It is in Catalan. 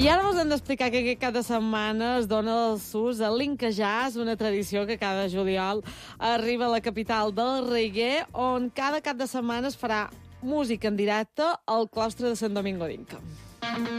I ara us hem d'explicar que aquest cap de setmana es dona el sus a l'Inca Jazz, una tradició que cada juliol arriba a la capital del reggae, on cada cap de setmana es farà música en directe al claustre de Sant Domingo d'Inca.